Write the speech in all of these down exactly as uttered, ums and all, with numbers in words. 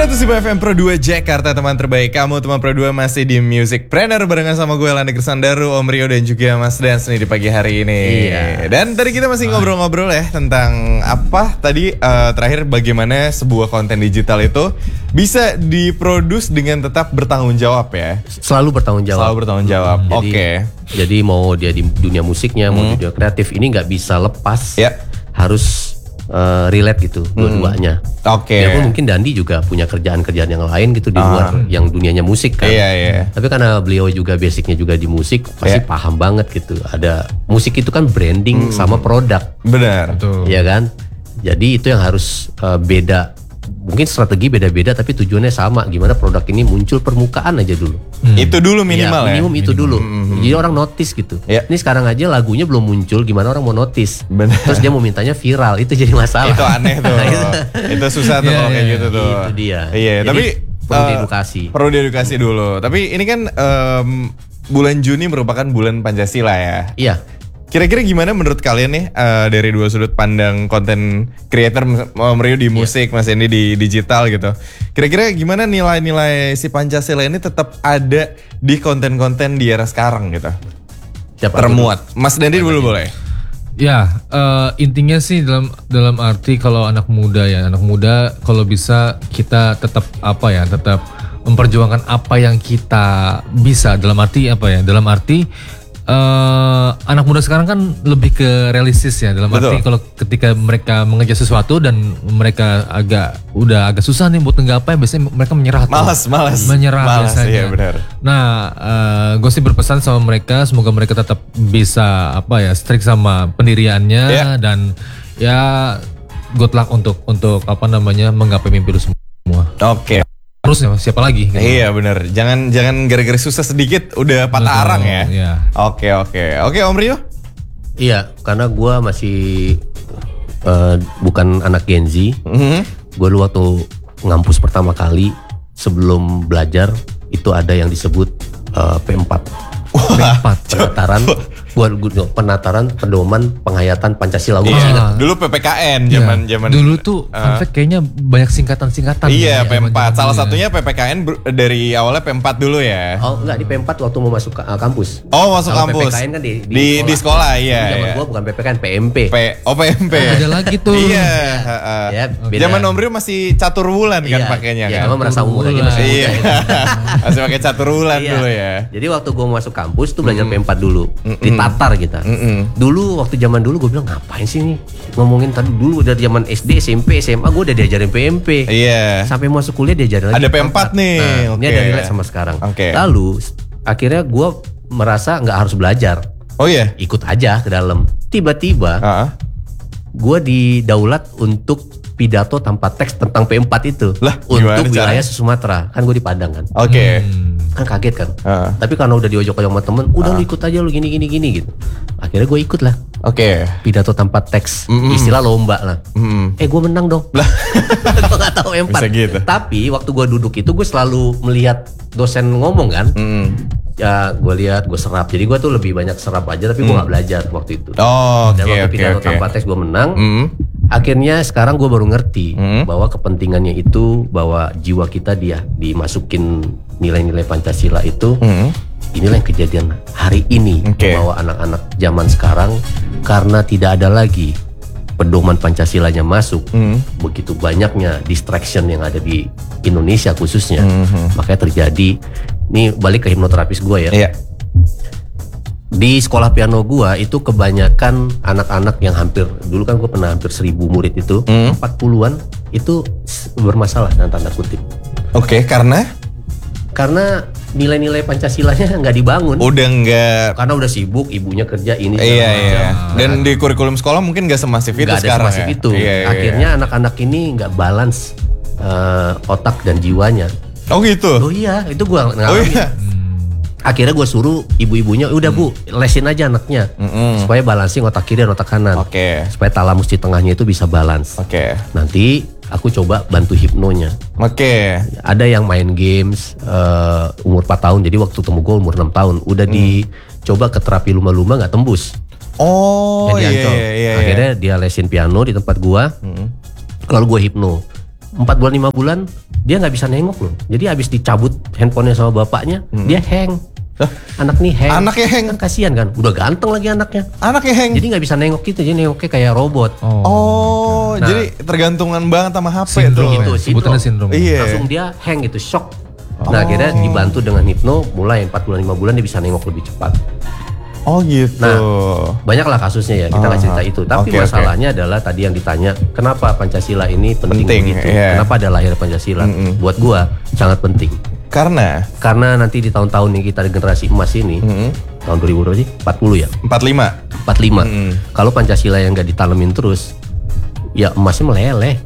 seratus lima F M Pro dua Jakarta, teman terbaik kamu. Teman Pro dua masih di Music Planner barengan sama gue Landa Gersandaru, Om Rio dan juga Mas Dance nih di pagi hari ini. Iya. Dan tadi kita masih ngobrol-ngobrol ya tentang apa tadi uh, terakhir bagaimana sebuah konten digital itu bisa diproduce dengan tetap bertanggung jawab ya. Selalu bertanggung jawab. Selalu bertanggung jawab. Hmm, Oke. Okay. Jadi mau dia di dunia musiknya, hmm. mau di dunia kreatif ini nggak bisa lepas. Ya. Harus Uh, relate gitu hmm. dua-duanya. Oke. Okay. Ya pun mungkin Dandi juga punya kerjaan-kerjaan yang lain gitu di luar uh. yang dunianya musik kan. Iya, iya. Tapi karena beliau juga basicnya juga di musik, pasti yeah. paham banget gitu. Ada musik itu kan branding hmm. sama produk. Benar. Iya kan. Jadi itu yang harus uh, beda. Mungkin strategi beda-beda tapi tujuannya sama. Gimana produk ini muncul permukaan aja dulu. Hmm. Itu dulu minimal ya. Minimum ya? itu minimum. dulu. Hmm. Jadi orang notice gitu. Ya. Ini sekarang aja lagunya belum muncul, gimana orang mau notice? Bener. Terus dia mau mintanya viral, itu jadi masalah. Itu aneh tuh. Itu susah tuh yeah, kayak yeah, gitu tuh. Itu dia. Iya, jadi, tapi perlu uh, diedukasi. Perlu diedukasi dulu. Tapi ini kan um, bulan Juni merupakan bulan Pancasila ya. Iya. Kira-kira gimana menurut kalian nih uh, dari dua sudut pandang konten creator, Om Rio di musik, yeah. Mas Endi di digital gitu. Kira-kira gimana nilai-nilai si Pancasila ini tetap ada di konten-konten di era sekarang gitu? Siapa termuat? Dulu? Mas Dendi dulu boleh. Ya, uh, intinya sih dalam dalam arti kalau anak muda ya, anak muda kalau bisa kita tetap apa ya, tetap memperjuangkan apa yang kita bisa. Dalam arti apa ya? Dalam arti Uh, anak muda sekarang kan lebih ke realistis ya, dalam Betul. arti kalau ketika mereka mengejar sesuatu dan mereka agak udah agak susah nih buat nggapai, biasanya mereka menyerah tuh. Malas, malas. Menyerah malas, biasanya. Iya, benar. Nah, uh, gue sih berpesan sama mereka, semoga mereka tetap bisa apa ya, strict sama pendiriannya yeah. dan ya good luck untuk untuk apa namanya menggapai mimpi lu semua. Oke. Okay. Terus ya, siapa lagi? Gitu. Iya benar, jangan jangan gara-gara susah sedikit udah patah Betul, arang ya. Iya. Oke oke oke Om Rio. Iya, karena gue masih uh, bukan anak Gen Z. Mm-hmm. Gue dulu waktu ngampus pertama kali sebelum belajar itu ada yang disebut uh, P empat. P empat penataran buat penataran pedoman penghayatan Pancasila. Gue masih ingat. Dulu P P K N zaman yeah. zaman. Dulu tuh uh, fun fact kayaknya banyak singkatan-singkatan. Iya, ya, P empat. Salah ya. satunya P P K N dari awalnya P empat dulu ya. Oh, enggak, di P empat waktu mau masuk uh, kampus. Oh, masuk Kalau kampus. P P K N kan di di, di sekolah, di sekolah iya. Zaman iya. gua bukan P P K N, P M P. P oh P M P. Oh, ada lagi tuh. Iya, uh, ya, zaman Om Rio masih catur wulan kan iya, pakainya iya, kan. Iya, merasa umur aja masih iya. Masih pakai catur wulan iya. dulu ya. Jadi waktu gua masuk kampus tuh belajar mm. P empat dulu. Mm-mm. Ditatar kita. Mm-mm. Dulu waktu zaman dulu gue bilang ngapain sih nih ngomongin tadi dulu dari zaman S D, S M P, S M A gue udah diajarin P M P. Iya. Sampai masuk kuliah diajarin lagi. Ada P empat nih. Nah, okay. Ini ada relate sama sekarang. Okay. Lalu akhirnya gue merasa nggak harus belajar. Oh iya. Ikut aja ke dalam. Tiba-tiba uh-huh. gue didaulat untuk pidato tanpa teks tentang P empat itu. Lah, untuk wilayah Sumatera. Kan gue di Padang kan. Oke. Okay. Hmm. Kan kaget kan. Uh. Tapi karena udah diojok-ojok sama temen, udah uh. lu ikut aja lu gini gini gini gitu. Akhirnya gue ikut lah. Oke. Okay. Pidato tanpa teks, mm-hmm. istilah lomba lah. Mm-hmm. Eh gue menang dong. Lah. Gue gak tahu P empat. Bisa gitu. Tapi waktu gue duduk itu gue selalu melihat dosen ngomong kan. Mm. Ya gue lihat, gue serap. Jadi gue tuh lebih banyak serap aja, tapi mm. gue gak belajar waktu itu. Oh, oke. Dan waktu okay, pidato okay. tanpa teks gue menang. Mm. Akhirnya sekarang gue baru ngerti hmm. bahwa kepentingannya itu bahwa jiwa kita dia dimasukin nilai-nilai Pancasila itu hmm. inilah yang kejadian hari ini okay. bahwa anak-anak zaman sekarang karena tidak ada lagi pedoman Pancasilanya masuk hmm. begitu banyaknya distraction yang ada di Indonesia khususnya hmm. makanya terjadi ini balik ke hipnoterapis gue ya yeah. Di sekolah piano gua itu kebanyakan anak-anak yang hampir dulu kan gua pernah hampir seribu murid itu hmm. empat puluhan itu bermasalah dengan tanda kutip. Oke, okay, karena karena nilai-nilai Pancasilanya nggak dibangun. Udah nggak. Karena udah sibuk, ibunya kerja ini. Iya iya. Dan di kurikulum sekolah mungkin nggak semasif itu gak sekarang semasif ya. itu. Iya, iya, Akhirnya iya. anak-anak ini nggak balance uh, otak dan jiwanya. Oh gitu. Oh iya, itu gua ngalamin. Oh iya. Akhirnya gue suruh ibu-ibunya, udah bu, lesin aja anaknya, mm-hmm. supaya balancing otak kiri dan otak kanan, okay. supaya talamus di tengahnya itu bisa balance. Okay. Nanti aku coba bantu hipnonya. Oke. Okay. Ada yang main games uh, umur empat tahun, jadi waktu temu gue umur enam tahun, udah mm. dicoba ke terapi lumba-lumba nggak tembus. Oh iya, iya, iya. Akhirnya dia lesin piano di tempat gue, mm. lalu gue hipno. empat bulan lima bulan dia nggak bisa nengok loh. Jadi habis dicabut handphonenya sama bapaknya, hmm. dia hang. Anak nih hang. Anaknya hang. Kan kasihan kan, udah ganteng lagi anaknya. Anaknya hang. Jadi nggak bisa nengok gitu, jadi nengoknya kayak robot. Oh, oh nah, jadi tergantungan banget sama H P sindrom tuh. Itu sindrom. sindrom. Iya. Langsung dia hang gitu, shock. Nah, oh. akhirnya dibantu dengan hipno, mulai empat bulan lima bulan dia bisa nengok lebih cepat. Oh gitu. Nah, banyaklah kasusnya ya, kita nggak cerita itu. Tapi okay, masalahnya okay. adalah tadi yang ditanya, kenapa Pancasila ini penting, penting begitu? Yeah. Kenapa ada lahir Pancasila? Mm-mm. Buat gua sangat penting. Karena? Karena nanti di tahun-tahun yang kita generasi emas ini, mm-hmm. tahun dua ribu berapa sih? empat puluh ya? empat puluh lima. empat puluh lima. Mm-hmm. Kalau Pancasila yang nggak ditanemin terus, ya emasnya meleleh.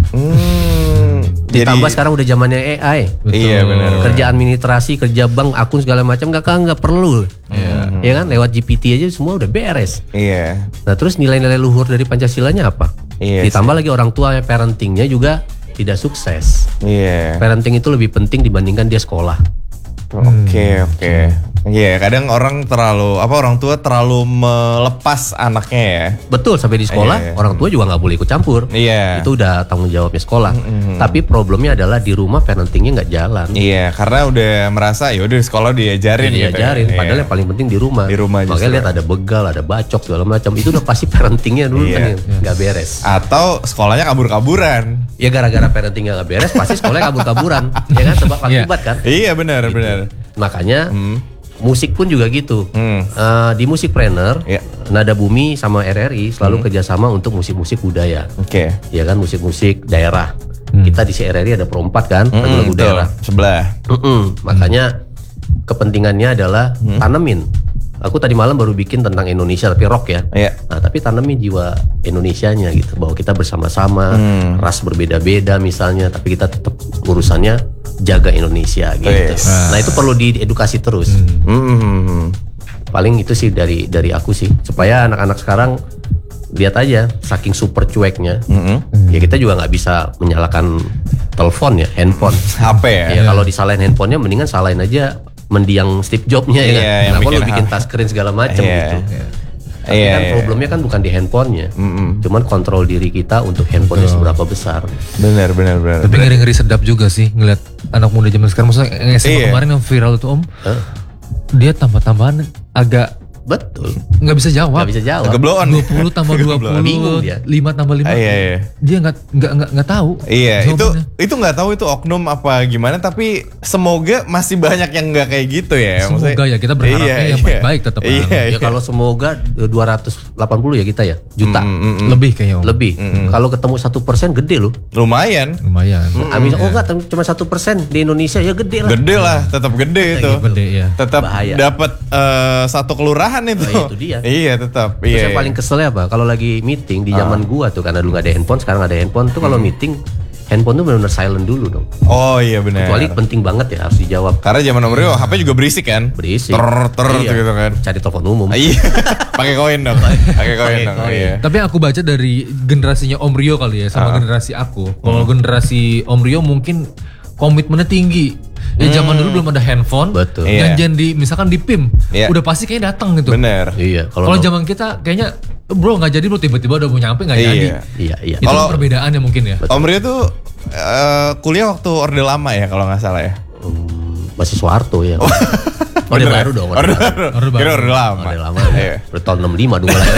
Hmm. Ditambah jadi, sekarang udah zamannya A I. Betul. Iya benar. Kerja administrasi, kerja bank, akun segala macam nggak nggak perlu. Iya. Ya kan lewat G P T aja semua udah beres. Iya. Nah terus nilai-nilai luhur dari Pancasilanya apa? Iya. Ditambah sih. Lagi orang tua parentingnya juga tidak sukses. Iya. Parenting itu lebih penting dibandingkan dia sekolah. Oke okay, oke. Okay. Iya, yeah, kadang orang terlalu apa orang tua terlalu melepas anaknya ya. Betul, sampai di sekolah yeah. orang tua juga nggak boleh ikut campur. Iya. Yeah. Itu udah tanggung jawabnya sekolah. Mm-hmm. Tapi problemnya adalah di rumah parentingnya nggak jalan. Iya, yeah, karena udah merasa ya udah di sekolah diajarin. Ya, diajarin, gitu. Padahal yeah. yang paling penting di rumah. Di rumah. Makanya lihat ada begal, ada bacok segala macam. Itu udah pasti parentingnya dulu yeah. kan yang nggak beres. Atau sekolahnya kabur-kaburan. Ya gara-gara parentingnya nggak beres, pasti sekolahnya kabur-kaburan. Ya kan sebab akibat kan. Iya benar gitu. Benar. Makanya. Hmm. Musik pun juga gitu. Hmm. Uh, di Musikpreneur, yeah. Nada Bumi sama R R I selalu hmm. kerjasama untuk musik-musik budaya. Oke. Okay. Ya kan musik-musik daerah. Hmm. Kita di C R R I ada Pro empat kan, hmm, lagu-lagu daerah. Sebelah. Mm-mm. Makanya hmm. kepentingannya adalah hmm. tanemin. Aku tadi malam baru bikin tentang Indonesia tapi rock ya. Yeah. Nah, tapi tanemin jiwa Indonesianya gitu, bahwa kita bersama-sama, hmm. ras berbeda-beda misalnya, tapi kita tetap urusannya jaga Indonesia gitu. Yes. Nah, itu perlu diedukasi terus. Hmm. Hmm. Paling itu sih dari dari aku sih, supaya anak-anak sekarang lihat aja saking super cueknya. Mm-hmm. Ya kita juga nggak bisa menyalakan telepon ya, handphone. H P ya. Ya kalau disalahin handphonenya mendingan salahin aja mendiang Steve Jobs-nya ya kan. Kenapa lu bikin touchscreen segala macam yeah. gitu. Yeah. Tapi yeah, kan yeah. problemnya kan bukan di handphonenya, mm-hmm. cuman kontrol diri kita untuk handphonenya oh. seberapa besar. Benar, benar, benar. Tapi ngeri-ngeri sedap juga sih ngeliat anak muda zaman sekarang. Maksudnya S M A yeah. kemarin yang viral itu om, huh? Dia tambah-tambahan agak betul, nggak bisa jawab. Nggak bisa jawab. Ngebloon. dua puluh tambah dua puluh, bingung dia. lima tambah lima. Ah, iya, iya. Dia nggak nggak nggak nggak tahu. Iya, jawabannya. itu itu nggak tahu itu oknum apa gimana. Tapi semoga masih banyak yang nggak kayak gitu ya. Semoga maksudnya, ya kita berharapnya iya, yang iya. baik-baik tetap. Iya, ya iya. Kalau semoga dua ratus delapan puluh ya kita ya juta mm, mm, mm. lebih kayaknya. Om. Lebih. Mm, mm. Kalau ketemu satu persen gede loh. Lumayan. Lumayan. Mm, mm, oh enggak, ya. Cuma satu persen di Indonesia ya gede lah. Gede lah, tetap gede itu. Gede ya. Tetap dapat uh, satu kelurahan itu. Oh, itu dia. Iya tetap. Terus iya, yang paling keselnya apa? Kalau lagi meeting di zaman uh. gua tuh, karena dulu gak ada handphone, sekarang ada handphone tuh kalau hmm. meeting handphone tuh benar-benar silent dulu dong. Oh iya benar. Kecuali penting banget ya harus dijawab. Karena zaman nomor hmm. H P juga berisik kan? Berisik. Ter ter iya. gitu kan. Cari telepon umum. Iya. Pakai koin dong. Pakai koin dong. Iya. Tapi aku baca dari generasinya Om Rio kali ya sama uh. generasi aku. Kalau hmm. generasi Om Rio mungkin komitmennya tinggi. Ya hmm. zaman dulu belum ada handphone. Betul. Janjian di misalkan di P I M, yeah. udah pasti kayaknya datang gitu. Bener. Iya. Kalau zaman kita kayaknya bro nggak jadi, bro tiba-tiba udah mau nyampe nggak jadi. Iya iya. Itu kalo perbedaannya mungkin ya. Om Rio tuh uh, kuliah waktu Orde Lama ya kalau nggak salah ya. Um, masih Soeharto ya. Orde baru dong. Orde baru. Orde baru. Orde Lama. Orde Lama. Iya. Tahun enam puluh lima dulu lah.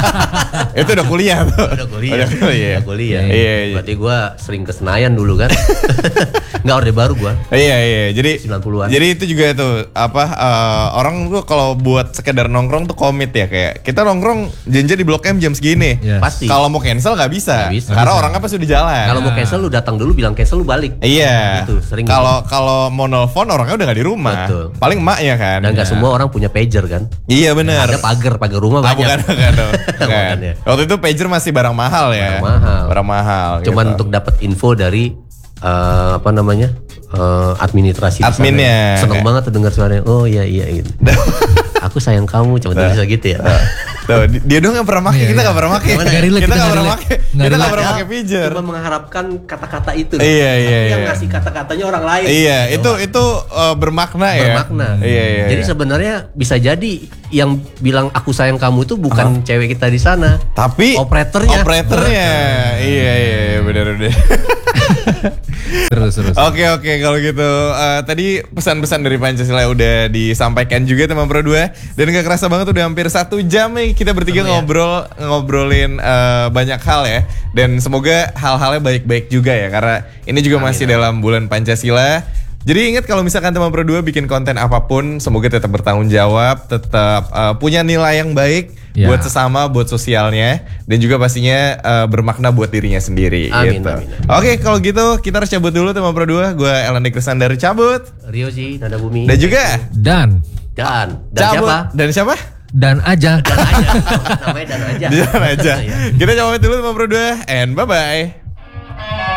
Itu udah kuliah tuh. Udah kuliah. Udah kuliah. Udah kuliah. Iya, iya. Berarti gue sering ke Senayan dulu kan. Enggak Orde Baru gue. Iya iya. Jadi sembilan puluhan. Jadi itu juga tuh apa uh, orang tuh kalau buat sekedar nongkrong tuh komit ya, kayak kita nongkrong janji di Blok M jam segini. Yes. Pasti. Kalau mau cancel nggak bisa. Gak bisa. Karena orangnya pasti udah jalan. Kalau mau cancel lu datang dulu bilang cancel lu balik. Iya. Gitu, sering. Kalau kalau mau nelfon orangnya udah nggak di rumah. Betul. Paling emaknya kan. Dan nggak ya. Semua orang punya pager kan. Iya benar. Ada pagar, pagar rumah ah, banyak. Bukan, bukan, bukan. Ya. Waktu itu pager masih barang mahal ya. Barang mahal. Barang mahal. Cuman gitu. untuk dapat info dari uh, apa namanya uh, administrasi. Adminnya. Seneng banget tuh dengar suaranya. Oh iya iya gitu. Aku sayang kamu, cuma tulis gitu ya. Tuh, dia dong yang pernah pakai, kita nggak pernah pakai. Kita nggak pernah pakai, kita nggak pernah pakai pager. Cuma mengharapkan kata-kata itu. Iya iya. Tapi yang ngasih kata-katanya orang lain. Iya, itu itu uh, bermakna ya. Bermakna. Iya iya. Jadi sebenarnya bisa jadi yang bilang aku sayang kamu itu bukan uh. cewek kita di sana, tapi operatornya. Operatornya, iya iya benar benar. Terus terus. Oke oke kalau gitu uh, tadi pesan-pesan dari Pancasila udah disampaikan juga teman Pro dua dan gak kerasa banget udah hampir satu jam nih kita bertiga oh, ngobrol ya. ngobrolin uh, banyak hal ya dan semoga hal-halnya baik-baik juga ya karena ini juga Amin. masih dalam bulan Pancasila. Jadi ingat kalau misalkan teman Pro dua bikin konten apapun semoga tetap bertanggung jawab, tetap uh, punya nilai yang baik ya. buat sesama, buat sosialnya dan juga pastinya uh, bermakna buat dirinya sendiri. Amin, gitu. amin, amin. Oke kalau gitu kita harus cabut dulu teman Pro dua. Gue Elan Dikresan dari cabut. Ryoji Nada Bumi. Dan juga Dan Dan Dan cabut. siapa? Dan siapa? Dan aja. Dan aja. Namanya Dan aja. Dan aja. Kita cabut dulu teman Pro dua and bye bye.